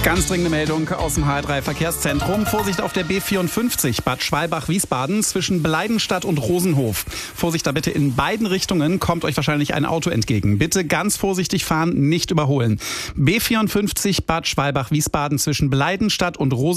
Ganz dringende Meldung aus dem HR3 Verkehrszentrum. Vorsicht auf der B54 Bad Schwalbach-Wiesbaden zwischen Bleidenstadt und Rosenhof. Vorsicht da bitte in beiden Richtungen, kommt euch wahrscheinlich ein Auto entgegen. Bitte ganz vorsichtig fahren, nicht überholen. B54 Bad Schwalbach-Wiesbaden zwischen Bleidenstadt und Rosenhof.